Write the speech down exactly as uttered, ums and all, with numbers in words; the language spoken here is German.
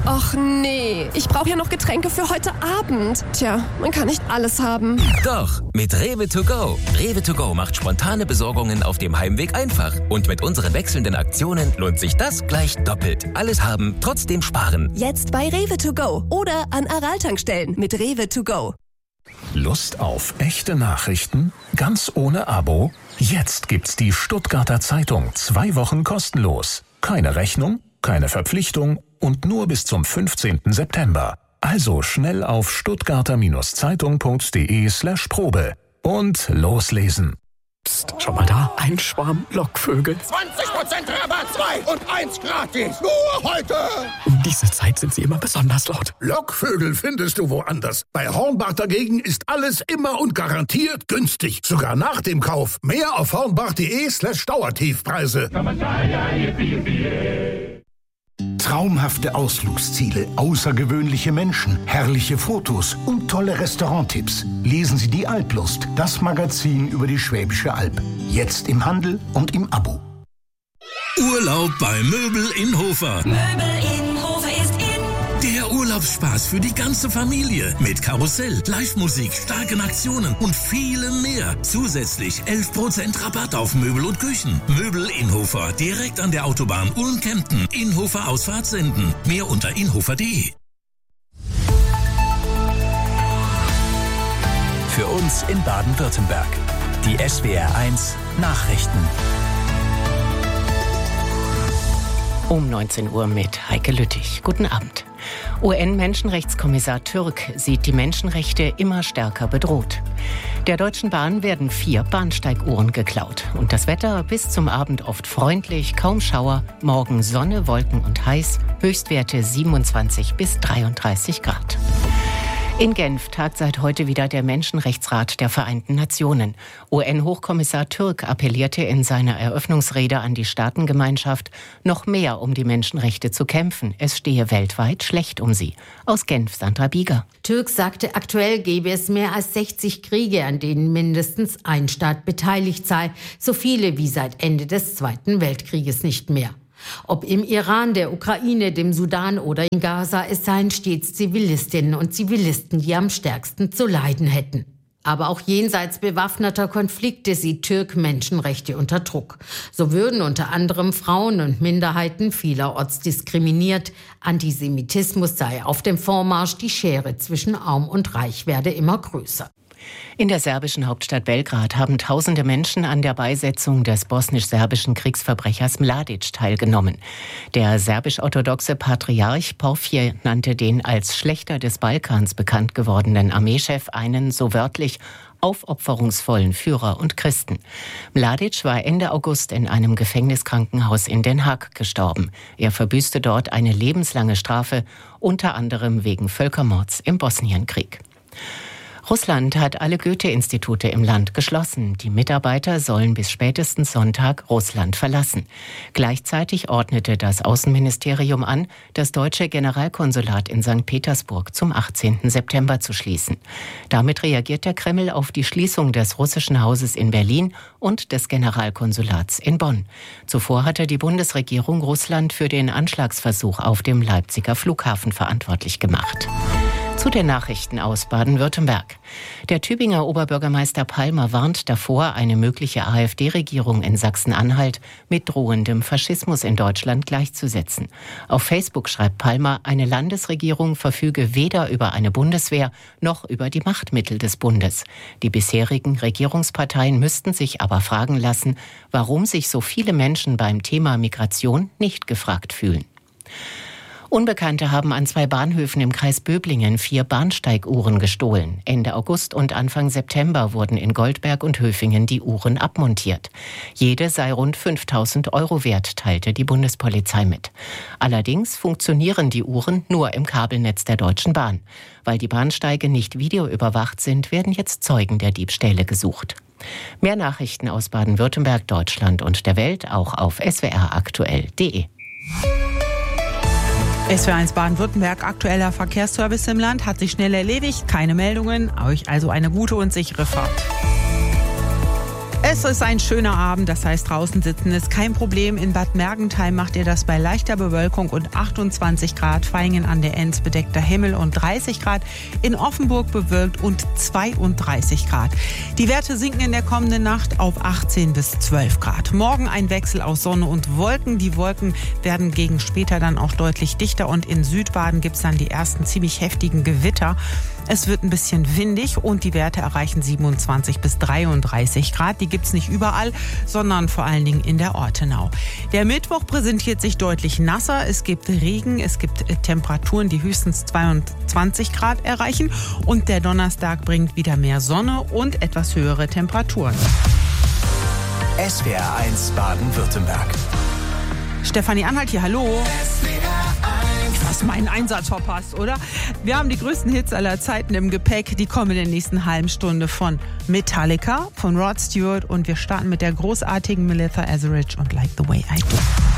Och nee, ich brauche ja noch Getränke für heute Abend. Tja, man kann nicht alles haben. Doch, mit Rewe to go. Rewe to go macht spontane Besorgungen auf dem Heimweg einfach. Und mit unseren wechselnden Aktionen lohnt sich das gleich doppelt. Alles haben, trotzdem sparen. Jetzt bei Rewe to go oder an Aral-Tankstellen mit Rewe to go. Lust auf echte Nachrichten? Ganz ohne Abo? Jetzt gibt's die Stuttgarter Zeitung. Zwei Wochen kostenlos. Keine Rechnung, keine Verpflichtung und nur bis zum fünfzehnten September. Also schnell auf stuttgarter-zeitung.de slash Probe und loslesen. Psst, schau mal da, ein Schwarm Lockvögel. zwanzig Prozent Rabatt, zwei und eins gratis. Nur heute. Um diese Zeit sind sie immer besonders laut. Lockvögel findest du woanders. Bei Hornbach dagegen ist alles immer und garantiert günstig. Sogar nach dem Kauf. Mehr auf hornbach.de slash Dauertiefpreise. Traumhafte Ausflugsziele, außergewöhnliche Menschen, herrliche Fotos und tolle Restauranttipps. Lesen Sie die Alplust, das Magazin über die Schwäbische Alb. Jetzt im Handel und im Abo. Urlaub bei Möbel in Hofer. Möbel in Hofer ist in. Der Urlaubsspaß für die ganze Familie. Mit Karussell, Live-Musik, starken Aktionen und vielem mehr. Zusätzlich elf Prozent Rabatt auf Möbel und Küchen. Möbel in Hofer, direkt an der Autobahn Ulm-Kempten. Inhofer Ausfahrt senden. Mehr unter inhofer punkt de. Für uns in Baden-Württemberg. Die S W R eins Nachrichten. Um neunzehn Uhr mit Heike Lüttich. Guten Abend. U N-Menschenrechtskommissar Türk sieht die Menschenrechte immer stärker bedroht. Der Deutschen Bahn werden vier Bahnsteiguhren geklaut. Und das Wetter bis zum Abend oft freundlich, kaum Schauer, morgen Sonne, Wolken und heiß, Höchstwerte siebenundzwanzig bis dreiunddreißig Grad. In Genf tagt seit heute wieder der Menschenrechtsrat der Vereinten Nationen. U N-Hochkommissar Türk appellierte in seiner Eröffnungsrede an die Staatengemeinschaft, noch mehr um die Menschenrechte zu kämpfen. Es stehe weltweit schlecht um sie. Aus Genf Sandra Bieger. Türk sagte, aktuell gäbe es mehr als sechzig Kriege, an denen mindestens ein Staat beteiligt sei. So viele wie seit Ende des Zweiten Weltkrieges nicht mehr. Ob im Iran, der Ukraine, dem Sudan oder in Gaza, es seien stets Zivilistinnen und Zivilisten, die am stärksten zu leiden hätten. Aber auch jenseits bewaffneter Konflikte sieht Türk Menschenrechte unter Druck. So würden unter anderem Frauen und Minderheiten vielerorts diskriminiert. Antisemitismus sei auf dem Vormarsch, die Schere zwischen Arm und Reich werde immer größer. In der serbischen Hauptstadt Belgrad haben tausende Menschen an der Beisetzung des bosnisch-serbischen Kriegsverbrechers Mladic teilgenommen. Der serbisch-orthodoxe Patriarch Porfir nannte den als Schlächter des Balkans bekannt gewordenen Armeechef einen, so wörtlich, aufopferungsvollen Führer und Christen. Mladic war Ende August in einem Gefängniskrankenhaus in Den Haag gestorben. Er verbüßte dort eine lebenslange Strafe, unter anderem wegen Völkermords im Bosnienkrieg. Russland hat alle Goethe-Institute im Land geschlossen. Die Mitarbeiter sollen bis spätestens Sonntag Russland verlassen. Gleichzeitig ordnete das Außenministerium an, das deutsche Generalkonsulat in Sankt Petersburg zum achtzehnten September zu schließen. Damit reagiert der Kreml auf die Schließung des russischen Hauses in Berlin und des Generalkonsulats in Bonn. Zuvor hatte die Bundesregierung Russland für den Anschlagsversuch auf dem Leipziger Flughafen verantwortlich gemacht. Zu den Nachrichten aus Baden-Württemberg. Der Tübinger Oberbürgermeister Palmer warnt davor, eine mögliche AfD-Regierung in Sachsen-Anhalt mit drohendem Faschismus in Deutschland gleichzusetzen. Auf Facebook schreibt Palmer, eine Landesregierung verfüge weder über eine Bundeswehr noch über die Machtmittel des Bundes. Die bisherigen Regierungsparteien müssten sich aber fragen lassen, warum sich so viele Menschen beim Thema Migration nicht gefragt fühlen. Unbekannte haben an zwei Bahnhöfen im Kreis Böblingen vier Bahnsteiguhren gestohlen. Ende August und Anfang September wurden in Goldberg und Höfingen die Uhren abmontiert. Jede sei rund fünftausend Euro wert, teilte die Bundespolizei mit. Allerdings funktionieren die Uhren nur im Kabelnetz der Deutschen Bahn. Weil die Bahnsteige nicht videoüberwacht sind, werden jetzt Zeugen der Diebstähle gesucht. Mehr Nachrichten aus Baden-Württemberg, Deutschland und der Welt auch auf s w r aktuell punkt de. S W R eins Baden-Württemberg, aktueller Verkehrsservice im Land, hat sich schnell erledigt. Keine Meldungen, euch also eine gute und sichere Fahrt. Es ist ein schöner Abend, das heißt draußen sitzen ist kein Problem. In Bad Mergentheim macht ihr das bei leichter Bewölkung und achtundzwanzig Grad. Vaihingen an der Enz bedeckter Himmel und dreißig Grad. In Offenburg bewölkt und zweiunddreißig Grad. Die Werte sinken in der kommenden Nacht auf achtzehn bis zwölf Grad. Morgen ein Wechsel aus Sonne und Wolken. Die Wolken werden gegen später dann auch deutlich dichter und in Südbaden gibt es dann die ersten ziemlich heftigen Gewitter. Es wird ein bisschen windig und die Werte erreichen siebenundzwanzig bis dreiunddreißig Grad. Die gibt es nicht überall, sondern vor allen Dingen in der Ortenau. Der Mittwoch präsentiert sich deutlich nasser. Es gibt Regen, es gibt Temperaturen, die höchstens zweiundzwanzig Grad erreichen. Und der Donnerstag bringt wieder mehr Sonne und etwas höhere Temperaturen. S W R eins Baden-Württemberg. Stefanie Anhalt hier, hallo. Du hast meinen Einsatz verpasst, oder? Wir haben die größten Hits aller Zeiten im Gepäck. Die kommen in der nächsten halben Stunde von Metallica, von Rod Stewart und wir starten mit der großartigen Melissa Etheridge und Like the Way I Do.